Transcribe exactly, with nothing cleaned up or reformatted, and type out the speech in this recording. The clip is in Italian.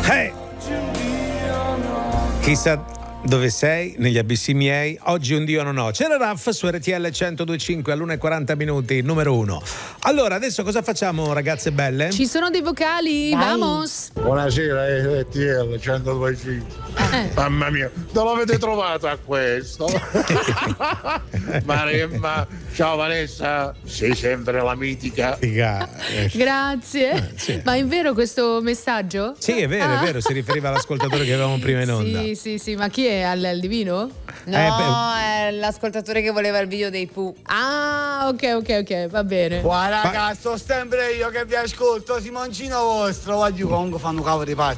Hey! Chissà dove sei, negli abissi miei, oggi un Dio non ho. C'era Raff su R T L centodue e cinque all'una e quaranta minuti, numero uno. Allora, adesso cosa facciamo, ragazze belle? Ci sono dei vocali, Dai. vamos. Buonasera, R T L centodue e cinque. Eh. Mamma mia, dove l'avete trovato a questo? Maremma, ciao Vanessa, sei sempre la mitica. Grazie. Eh, sì. Ma è vero questo messaggio? Sì, è vero, Ah. è vero, si riferiva all'ascoltatore che avevamo prima in onda. Sì, sì, sì, ma chi è? Al, al divino? No, Eh, è l'ascoltatore che voleva il video dei Pooh. Ah, ok, ok, ok, va bene. Guarda, raga, sto sempre io che vi ascolto, Simoncino vostro, voglio Congo fanno cavo di pazzi.